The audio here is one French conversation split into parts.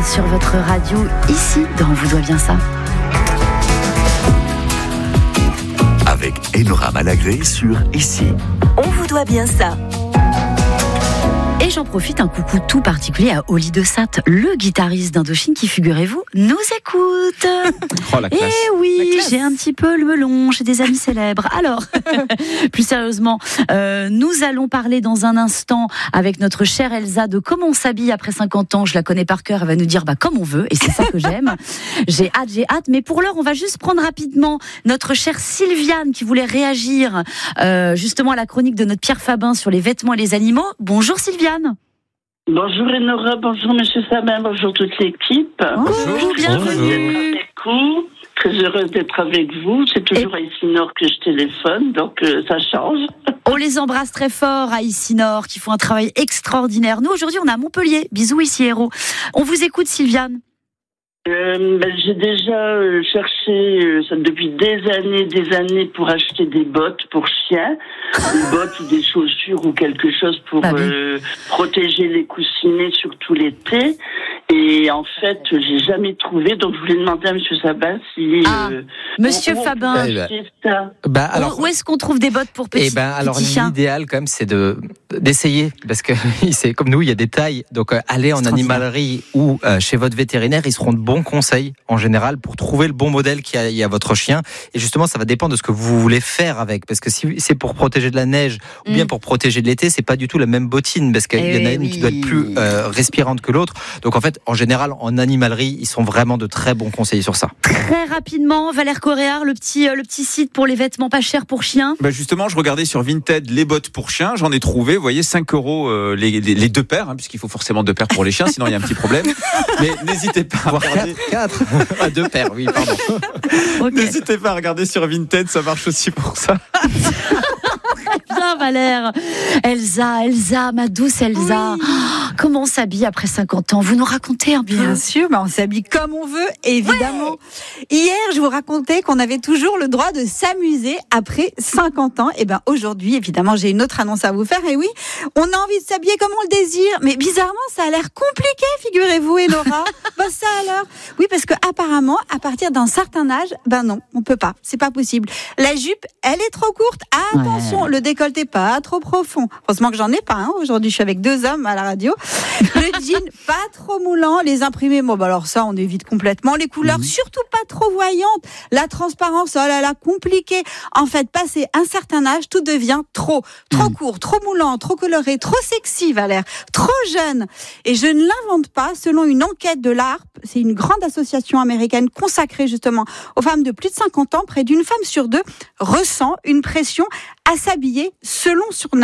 sur votre radio, ici, dans On vous doit bien ça. Avec Enora Malagré sur Ici. On vous doit bien ça. Et j'en profite, un coucou tout particulier à Oli de Sat, le guitariste d'Indochine qui, figurez-vous, nous écoute. Oh, la classe. Et oui, j'ai un petit peu le melon, j'ai des amis célèbres. Alors, plus sérieusement, nous allons parler dans un instant avec notre chère Elsa de comment on s'habille après 50 ans. Je la connais par cœur, elle va nous dire comme on veut, et c'est ça que j'aime. J'ai hâte. Mais pour l'heure, on va juste prendre rapidement notre chère Sylviane qui voulait réagir justement à la chronique de notre Pierre Fabin sur les vêtements et les animaux. Bonjour Sylviane. Bonjour Enora, bonjour Monsieur Sabin, bonjour toute l'équipe. Bonjour, bienvenue. Très heureuse d'être avec vous. C'est toujours à Ici-Nord que je téléphone, donc ça change. On les embrasse très fort à Ici-Nord, qui font un travail extraordinaire. Nous, aujourd'hui, on est à Montpellier. Bisous ici, héros. On vous écoute, Sylviane. J'ai déjà cherché depuis des années pour acheter des bottes pour chiens, des bottes ou des chaussures ou quelque chose pour protéger les coussinets, surtout l'été. Et en fait, j'ai jamais trouvé. Donc, je voulais demander à Monsieur Sabin si Monsieur Fabin, alors, où est-ce qu'on trouve des bottes pour petits chiens ? L'idéal quand même, c'est d'essayer, parce que c'est comme nous, il y a des tailles. Donc, allez en animalerie ou chez votre vétérinaire, ils seront de bons conseils en général pour trouver le bon modèle qu'il y a à votre chien. Et justement, ça va dépendre de ce que vous voulez faire avec, parce que si c'est pour protéger de la neige ou bien pour protéger de l'été, c'est pas du tout la même bottine, parce qu'il y en a une qui doit être plus respirante que l'autre. Donc en fait, en général, en animalerie, ils sont vraiment de très bons conseillers sur ça. Très rapidement, Valère Coréard, le petit site pour les vêtements pas chers pour chiens. Justement, je regardais sur Vinted les bottes pour chiens. J'en ai trouvé, vous voyez, 5 € les deux paires, puisqu'il faut forcément 2 paires pour les chiens, sinon il y a un petit problème. Mais n'hésitez pas à regarder. 4 à 2 paires, oui, pardon. Okay. N'hésitez pas à regarder sur Vinted, ça marche aussi pour ça. Bien Valère. Elsa, ma douce Elsa. Oui. Comment on s'habille après 50 ans ? Vous nous racontez un peu ? Bien sûr, on s'habille comme on veut, évidemment. Ouais. Hier, je vous racontais qu'on avait toujours le droit de s'amuser après 50 ans. Et aujourd'hui, évidemment, j'ai une autre annonce à vous faire. Et oui, on a envie de s'habiller comme on le désire. Mais bizarrement, ça a l'air compliqué, figurez-vous, Enora. Ça alors ? Oui, parce que apparemment, à partir d'un certain âge, non, on peut pas. C'est pas possible. La jupe, elle est trop courte. Attention, le décolleté pas trop profond. Heureusement que j'en ai pas. Aujourd'hui, je suis avec 2 hommes à la radio. Le jean pas trop moulant, les imprimés, alors ça, on évite complètement. Les couleurs, surtout pas trop voyantes. La transparence, compliqué. En fait, passé un certain âge, tout devient trop court, trop moulant, trop coloré, trop sexy, Valère, trop jeune. Et je ne l'invente pas. Selon une enquête de l'ARP, c'est une grande association américaine consacrée justement aux femmes de plus de 50 ans, près d'une femme sur 2 ressent une pression à s'habiller selon son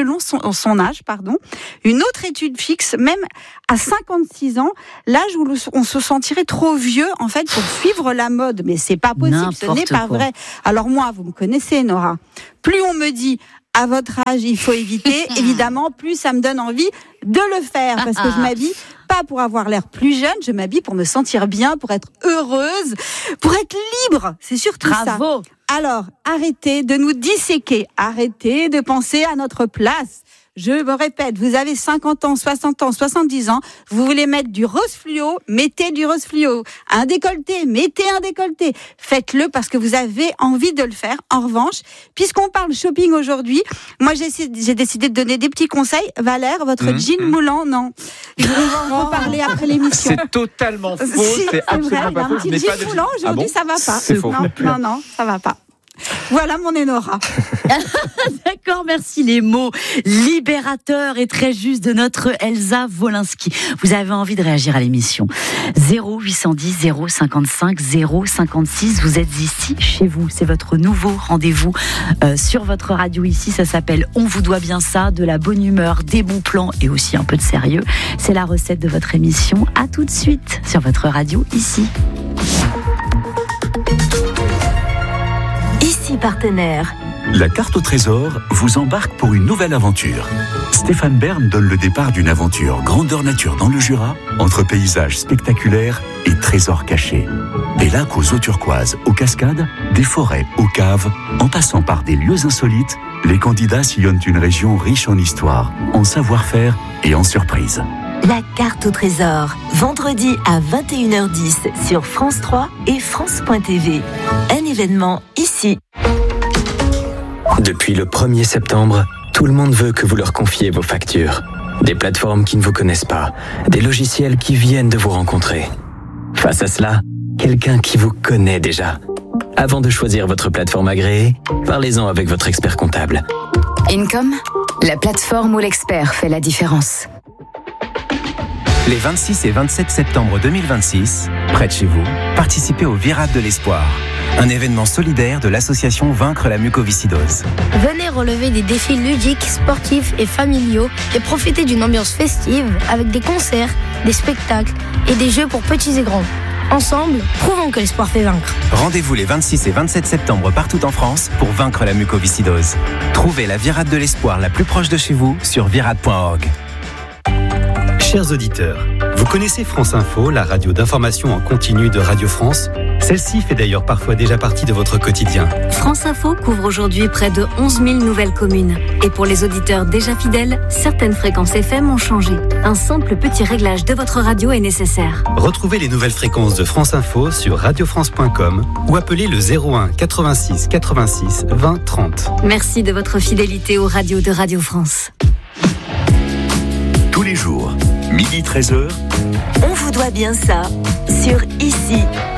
âge. Une autre étude fixe, même à 56 ans, l'âge où on se sentirait trop vieux, en fait, pour suivre la mode. Mais c'est pas possible, ce n'est pas vrai. Alors moi, vous me connaissez, Nora. Plus on me dit, à votre âge, il faut éviter, évidemment, plus ça me donne envie de le faire. Parce que je m'habille pas pour avoir l'air plus jeune, je m'habille pour me sentir bien, pour être heureuse, pour être libre. C'est surtout ça. Bravo. Alors, arrêtez de nous disséquer. Arrêtez de penser à notre place. Je me répète, vous avez 50 ans, 60 ans, 70 ans, vous voulez mettre du rose fluo, mettez du rose fluo. Un décolleté, mettez un décolleté. Faites-le parce que vous avez envie de le faire. En revanche, puisqu'on parle shopping aujourd'hui, moi j'ai décidé de donner des petits conseils. Valère, votre jean moulant, non. On va en reparler après l'émission. C'est totalement faux, c'est absolument vrai, pas faux. Un petit jean moulant, aujourd'hui, ça va pas. C'est faux. Non, ça va pas. Voilà mon Enora. D'accord, merci. Les mots libérateurs et très justes de notre Elsa Wolinski. Vous avez envie de réagir à l'émission. 0810 055 056. Vous êtes ici, chez vous. C'est votre nouveau rendez-vous sur votre radio ici. Ça s'appelle On vous doit bien ça. De la bonne humeur, des bons plans et aussi un peu de sérieux. C'est la recette de votre émission. À tout de suite sur votre radio ici. Ici partenaire. La carte au trésor vous embarque pour une nouvelle aventure. Stéphane Bern donne le départ d'une aventure grandeur nature dans le Jura, entre paysages spectaculaires et trésors cachés. Des lacs aux eaux turquoises, aux cascades, des forêts, aux caves, en passant par des lieux insolites, les candidats sillonnent une région riche en histoire, en savoir-faire et en surprises. La carte au trésor. vendredi à 21h10 sur France 3 et France.tv. Un événement ici. Depuis le 1er septembre, tout le monde veut que vous leur confiez vos factures. Des plateformes qui ne vous connaissent pas, des logiciels qui viennent de vous rencontrer. Face à cela, quelqu'un qui vous connaît déjà. Avant de choisir votre plateforme agréée, parlez-en avec votre expert comptable. Income, la plateforme où l'expert fait la différence. Les 26 et 27 septembre 2026, près de chez vous, participez au Virade de l'Espoir, un événement solidaire de l'association Vaincre la mucoviscidose. Venez relever des défis ludiques, sportifs et familiaux et profiter d'une ambiance festive avec des concerts, des spectacles et des jeux pour petits et grands. Ensemble, prouvons que l'espoir fait vaincre. Rendez-vous les 26 et 27 septembre partout en France pour vaincre la mucoviscidose. Trouvez la Virade de l'Espoir la plus proche de chez vous sur virade.org. Chers auditeurs, vous connaissez France Info, la radio d'information en continu de Radio France? Celle-ci fait d'ailleurs parfois déjà partie de votre quotidien. France Info couvre aujourd'hui près de 11 000 nouvelles communes. Et pour les auditeurs déjà fidèles, certaines fréquences FM ont changé. Un simple petit réglage de votre radio est nécessaire. Retrouvez les nouvelles fréquences de France Info sur radiofrance.com ou appelez le 01 86 86 20 30. Merci de votre fidélité aux radios de Radio France. Tous les jours, midi 13h. On vous doit bien ça sur Ici.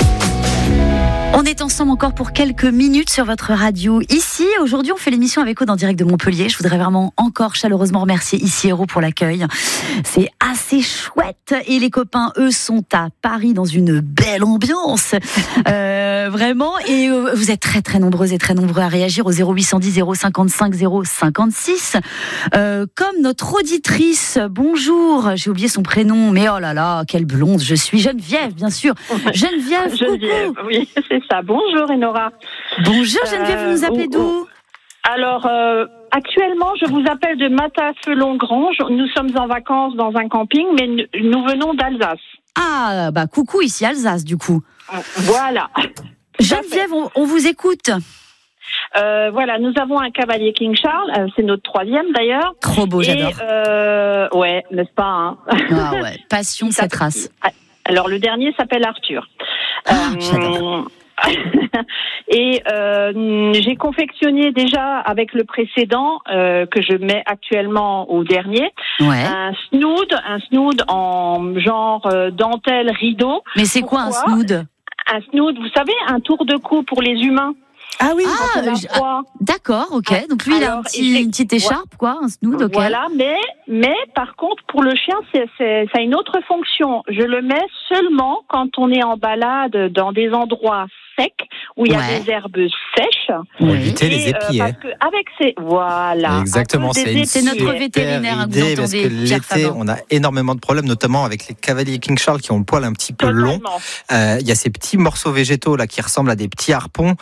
On est ensemble encore pour quelques minutes sur votre radio ici. Aujourd'hui, on fait l'émission avec Aude en direct de Montpellier. Je voudrais vraiment encore chaleureusement remercier Ici Héros pour l'accueil. C'est assez chouette. Et les copains, eux, sont à Paris dans une belle ambiance. Vraiment. Et vous êtes très très nombreuses et très nombreux à réagir au 0810 055 056. Comme notre auditrice, bonjour, j'ai oublié son prénom, mais oh là là, quelle blonde je suis. Geneviève, bien sûr. Geneviève, coucou. Oui, c'est ça. Bonjour Enora. Bonjour Geneviève, vous nous appelez d'où? Alors, actuellement, je vous appelle de Matasselon-Grange. Nous sommes en vacances dans un camping, mais nous venons d'Alsace. Ah, bah coucou, ici Alsace, du coup. Voilà. Geneviève, on vous écoute. Voilà, nous avons un cavalier King Charles, c'est notre 3e d'ailleurs. Trop beau, j'adore. Ouais, n'est-ce pas hein. Ah ouais, passion cette race. Alors, le dernier s'appelle Arthur. J'adore. Et j'ai confectionné déjà avec le précédent que je mets actuellement au dernier un snood en genre dentelle rideau. Mais c'est quoi un snood? Un snood, vous savez, un tour de cou pour les humains. Ah oui, d'accord, ok. Donc lui, il a une petite écharpe, quoi, un snood, ok. Voilà, mais par contre, pour le chien, ça a une autre fonction. Je le mets seulement quand on est en balade dans des endroits secs, où il y a des herbes sèches. Pour éviter les épis. Parce que avec voilà. Exactement, c'est notre vétérinaire hein, que vous parce que entendez, Pierre l'été, Faban. on a énormément de problèmes, notamment avec les cavaliers King Charles qui ont le poil un petit peu long. Il y a ces petits morceaux végétaux là qui ressemblent à des petits harpons,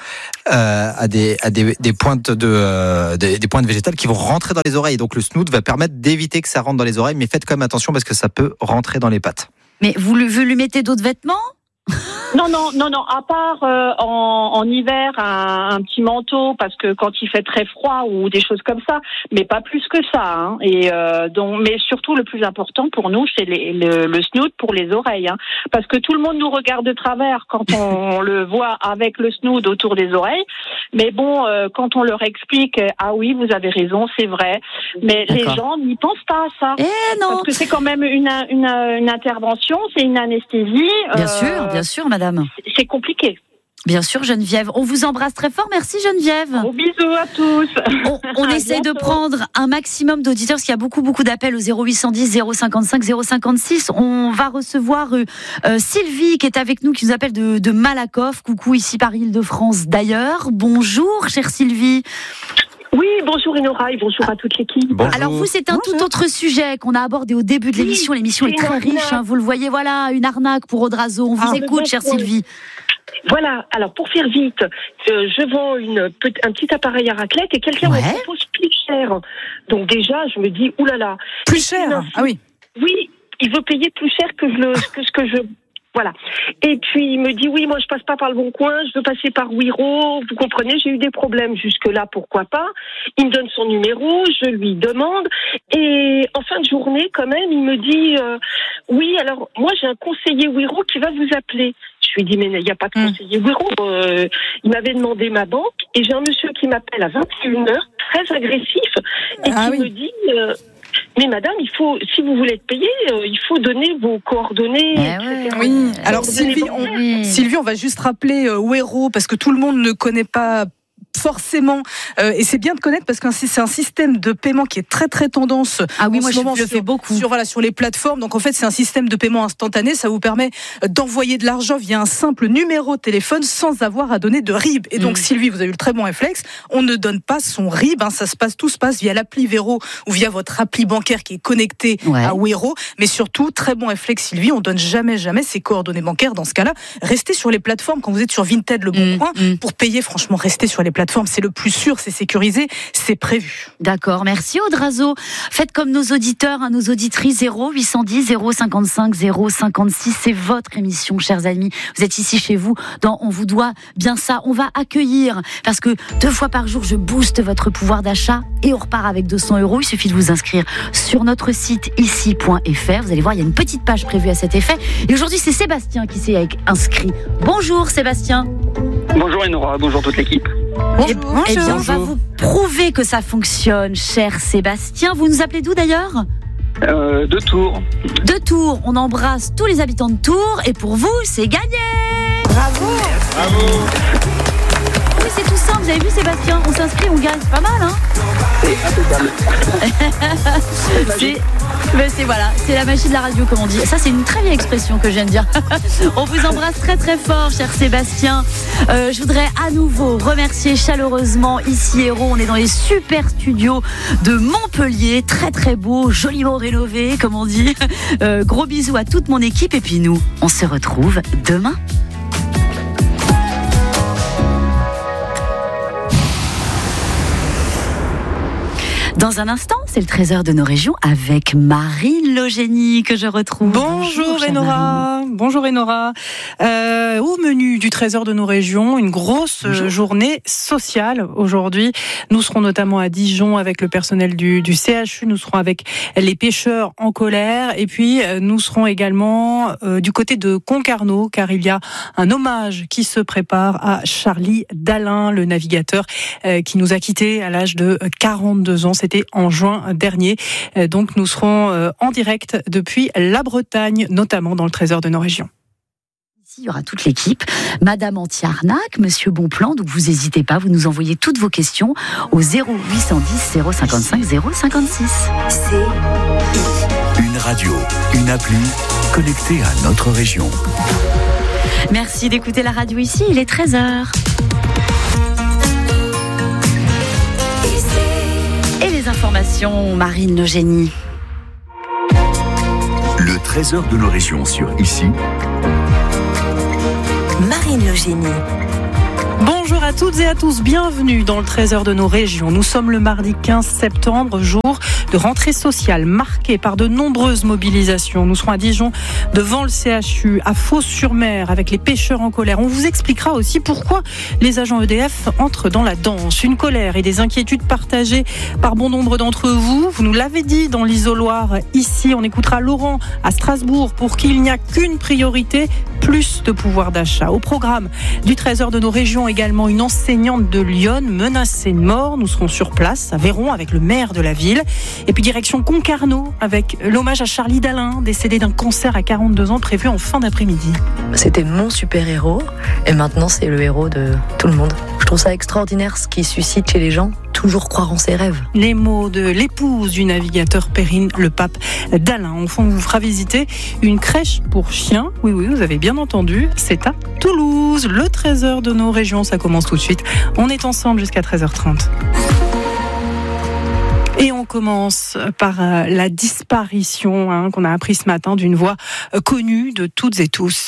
à des pointes des pointes végétales qui vont rentrer dans les oreilles. Donc le snood va permettre d'éviter que ça rentre dans les oreilles, mais faites quand même attention parce que ça peut rentrer dans les pattes. Mais vous lui mettez d'autres vêtements? Non, à part en hiver un petit manteau parce que quand il fait très froid ou des choses comme ça, mais pas plus que ça. Hein. Et mais surtout le plus important pour nous, c'est le snood pour les oreilles, hein. Parce que tout le monde nous regarde de travers quand on le voit avec le snood autour des oreilles. Mais bon, quand on leur explique, ah oui, vous avez raison, c'est vrai. Mais les gens n'y pensent pas à ça. Non. Parce que c'est quand même une intervention, c'est une anesthésie. Bien sûr, madame. C'est compliqué. Bien sûr, Geneviève. On vous embrasse très fort. Merci, Geneviève. Gros bisous à tous. On essaie de prendre un maximum d'auditeurs parce qu'il y a beaucoup d'appels au 0810 055 056. On va recevoir Sylvie qui est avec nous, qui nous appelle de Malakoff. Coucou, ici Paris-Île-de-France d'ailleurs. Bonjour, chère Sylvie. Oui, bonjour Enora et bonjour à toute l'équipe. Bonjour. Alors vous, c'est un tout autre sujet qu'on a abordé au début de l'émission. L'émission est très riche, hein, vous le voyez, voilà, une arnaque pour Audrazo. On vous écoute, chère Sylvie. Voilà, alors pour faire vite, je vends un petit appareil à raclette et quelqu'un me propose plus cher. Donc déjà, je me dis, oulala. Plus cher? Ah oui. Oui, il veut payer plus cher que ce que je Voilà. Et puis il me dit oui, moi je passe pas par le Bon Coin, je veux passer par Wiro. Vous comprenez, j'ai eu des problèmes jusque-là, pourquoi pas. Il me donne son numéro, je lui demande, et en fin de journée, quand même, il me dit oui, alors moi j'ai un conseiller Wiro qui va vous appeler. Je lui dis mais il n'y a pas de conseiller Wiro. Il m'avait demandé ma banque, et j'ai un monsieur qui m'appelle à 21h, très agressif, et qui me dit mais madame, il faut, si vous voulez être payé, il faut donner vos coordonnées. Oui. Alors Sylvie, on va juste rappeler Wero, parce que tout le monde ne connaît pas forcément, et c'est bien de connaître parce que c'est un système de paiement qui est très très tendance. Ah oui, moi je le fais beaucoup. Sur les plateformes. Donc en fait, c'est un système de paiement instantané. Ça vous permet d'envoyer de l'argent via un simple numéro de téléphone sans avoir à donner de RIB. Et donc Sylvie, vous avez eu le très bon réflexe. On ne donne pas son RIB. Tout se passe via l'appli Wero ou via votre appli bancaire qui est connectée à Wero. Mais surtout, très bon réflexe Sylvie, on donne jamais ses coordonnées bancaires. Dans ce cas-là, restez sur les plateformes. Quand vous êtes sur Vinted, le Bon Coin, pour payer, franchement, restez sur les plateformes. C'est le plus sûr, c'est sécurisé, c'est prévu. D'accord, merci Audrazo. Faites comme nos auditeurs, nos auditrices, 0810 055 056. C'est votre émission, chers amis. Vous êtes ici chez vous, On vous doit bien ça. On va accueillir, parce que 2 fois par jour, je booste votre pouvoir d'achat et on repart avec 200 €. Il suffit de vous inscrire sur notre site ici.fr. Vous allez voir, il y a une petite page prévue à cet effet. Et aujourd'hui, c'est Sébastien qui s'est inscrit. Bonjour Sébastien. Bonjour Enora, bonjour toute l'équipe. Eh bien, on va vous prouver que ça fonctionne, cher Sébastien. Vous nous appelez d'où d'ailleurs ? De Tours. De Tours. On embrasse tous les habitants de Tours. Et pour vous, c'est gagné. Bravo. Oui, c'est tout simple. Vous avez vu Sébastien ? On s'inscrit, on gagne. C'est pas mal, hein ? C'est la magie de la radio, comme on dit. Ça, c'est une très vieille expression que je viens de dire. On vous embrasse très très fort, cher Sébastien. Je voudrais à nouveau remercier chaleureusement ici Hérault. On est dans les super studios de Montpellier, très très beau, joliment rénové, comme on dit. Gros bisous à toute mon équipe, et puis nous, on se retrouve demain. Dans un instant, c'est le trésor de nos régions avec Marine Logénie que je retrouve. Bonjour Enora. Bonjour Enora. Au menu du trésor de nos régions, une grosse journée sociale aujourd'hui. Nous serons notamment à Dijon avec le personnel du CHU. Nous serons avec les pêcheurs en colère. Et puis, nous serons également du côté de Concarneau, car il y a un hommage qui se prépare à Charlie Dalin, le navigateur qui nous a quittés à l'âge de 42 ans. C'était en juin dernier. Donc nous serons en direct depuis la Bretagne, notamment dans le trésor de nos régions. Ici, il y aura toute l'équipe, Madame Anti-Arnaque, Monsieur Bonplan, donc vous n'hésitez pas, vous nous envoyez toutes vos questions au 0810 055 056. Une radio, une appli, connectée à notre région. Merci d'écouter la radio ici, il est 13h. Et les informations, Marine Logénie. Le trésor de nos régions sur Ici. Marine Logénie. Bonjour à toutes et à tous, bienvenue dans le trésor de nos régions. Nous sommes le mardi 15 septembre, jour de rentrée sociale marquée par de nombreuses mobilisations. Nous serons à Dijon devant le CHU, à Fos-sur-Mer avec les pêcheurs en colère. On vous expliquera aussi pourquoi les agents EDF entrent dans la danse. Une colère et des inquiétudes partagées par bon nombre d'entre vous. Vous nous l'avez dit dans l'isoloir ici. On écoutera Laurent à Strasbourg pour qu'il n'y a qu'une priorité, plus de pouvoir d'achat. Au programme du trésor de nos régions, également une enseignante de Lyon menacée de mort. Nous serons sur place à Véron avec le maire de la ville. Et puis direction Concarneau avec l'hommage à Charlie Dalin, décédé d'un cancer à 42 ans prévu en fin d'après-midi. C'était mon super-héros et maintenant c'est le héros de tout le monde. Je trouve ça extraordinaire ce qui suscite chez les gens, toujours croire en ses rêves. Les mots de l'épouse du navigateur Perrine Le Pape Dalin. Enfin, on vous fera visiter une crèche pour chiens. Oui, vous avez bien entendu, c'est à Toulouse. Le trésor de nos régions, ça commence tout de suite. On est ensemble jusqu'à 13h30. Et on commence par la disparition qu'on a appris ce matin d'une voix connue de toutes et tous.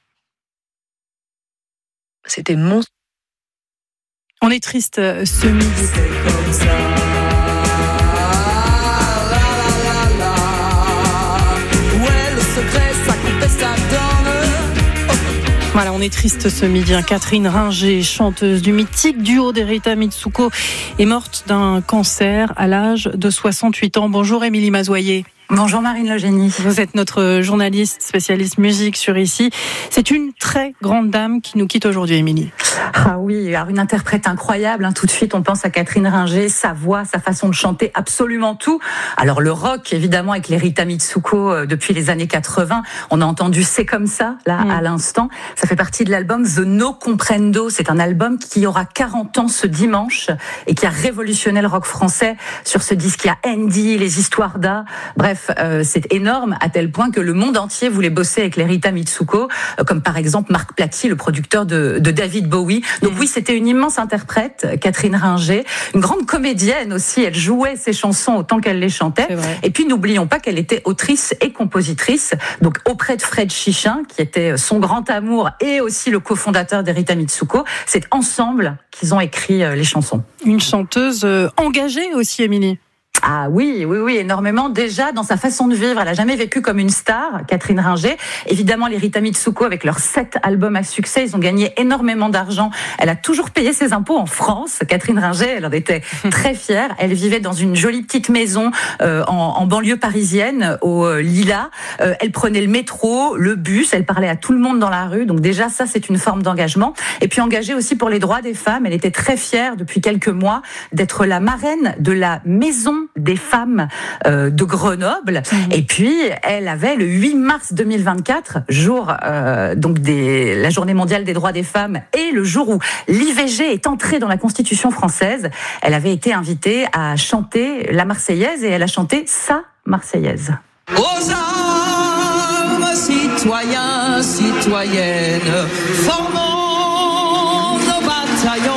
C'était mon... On est triste ce midi. C'est comme ça. Ouais, le secret, ça coupe et ça donne. Voilà, on est triste ce midi. Catherine Ringer, chanteuse du mythique duo des Rita Mitsuko, est morte d'un cancer à l'âge de 68 ans. Bonjour Émilie Mazoyer. Bonjour Marine Le Génie. Vous êtes notre journaliste spécialiste musique sur Ici. C'est une très grande dame qui nous quitte aujourd'hui, Émilie. Ah oui, alors une interprète incroyable. Tout de suite, on pense à Catherine Ringer, sa voix, sa façon de chanter, absolument tout. Alors le rock, évidemment, avec les Rita Mitsuko depuis les années 80. On a entendu C'est comme ça, là, à l'instant. Ça fait partie de l'album The No Comprendo. C'est un album qui aura 40 ans ce dimanche et qui a révolutionné le rock français. Sur ce disque, il y a Andy, Les Histoires d'A. Bref, c'est énorme à tel point que le monde entier voulait bosser avec les Rita Mitsuko, comme par exemple Marc Platy, le producteur de David Bowie. Donc oui, c'était une immense interprète, Catherine Ringer, une grande comédienne aussi. Elle jouait ses chansons autant qu'elle les chantait. Et puis n'oublions pas qu'elle était autrice et compositrice, donc auprès de Fred Chichin, qui était son grand amour et aussi le cofondateur des Rita Mitsuko. C'est ensemble qu'ils ont écrit les chansons. Une chanteuse engagée aussi, Émilie. Ah oui, énormément. Déjà, dans sa façon de vivre, elle a jamais vécu comme une star, Catherine Ringer. Évidemment, les Rita Mitsuko, avec leurs 7 albums à succès, ils ont gagné énormément d'argent. Elle a toujours payé ses impôts en France. Catherine Ringer, elle en était très fière. Elle vivait dans une jolie petite maison en banlieue parisienne, au Lilas. Elle prenait le métro, le bus, elle parlait à tout le monde dans la rue. Donc déjà, ça, c'est une forme d'engagement. Et puis engagée aussi pour les droits des femmes. Elle était très fière, depuis quelques mois, d'être la marraine de la maison des femmes de Grenoble. Et puis, elle avait le 8 mars 2024, jour donc la Journée mondiale des droits des femmes, et le jour où l'IVG est entrée dans la Constitution française, elle avait été invitée à chanter la Marseillaise, et elle a chanté sa Marseillaise. Aux armes, citoyens, citoyennes, formons nos bataillons.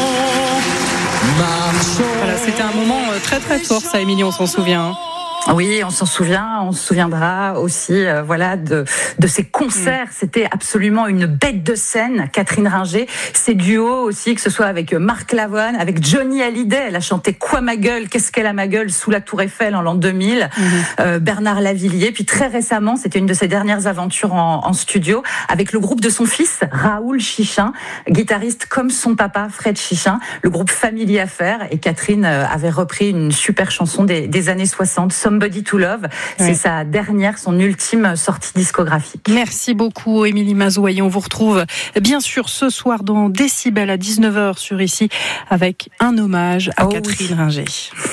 Voilà, c'était un moment très très fort, ça, Émilie, on s'en souvient. Oui, on s'en souvient, on se souviendra aussi de ses concerts. C'était absolument une bête de scène, Catherine Ringer. Ses duos aussi, que ce soit avec Marc Lavoine, avec Johnny Hallyday. Elle a chanté Quoi ma gueule, qu'est-ce qu'elle a ma gueule sous la Tour Eiffel en l'an 2000. Bernard Lavilliers. Puis très récemment, c'était une de ses dernières aventures en studio avec le groupe de son fils, Raoul Chichin, guitariste comme son papa, Fred Chichin. Le groupe Family Affair. Et Catherine avait repris une super chanson des années 60, Somebody to Love. C'est sa dernière, son ultime sortie discographique. Merci beaucoup, Émilie Mazoyer. On vous retrouve bien sûr ce soir dans Décibel à 19h sur Ici, avec un hommage à Catherine Ringer.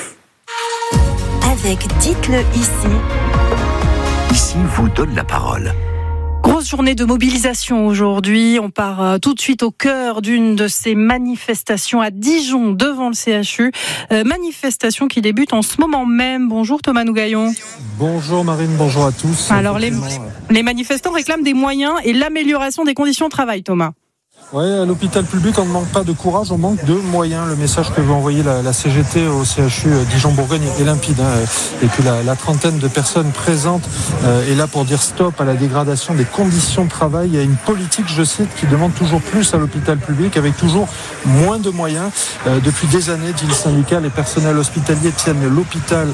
Avec Dites-le ici. Ici vous donne la parole. Grosse journée de mobilisation aujourd'hui. On part tout de suite au cœur d'une de ces manifestations à Dijon, devant le CHU. Manifestation qui débute en ce moment même. Bonjour Thomas Nougaillon. Bonjour Marine, bonjour à tous. Alors les manifestants réclament des moyens et l'amélioration des conditions de travail, Thomas. Oui, à l'hôpital public, on ne manque pas de courage, on manque de moyens. Le message que veut envoyer la CGT au CHU Dijon-Bourgogne est limpide, et que la trentaine de personnes présentes est là pour dire stop à la dégradation des conditions de travail. Il y a une politique, je cite, qui demande toujours plus à l'hôpital public, avec toujours moins de moyens. Depuis des années, dit le syndicat, les personnels hospitaliers tiennent l'hôpital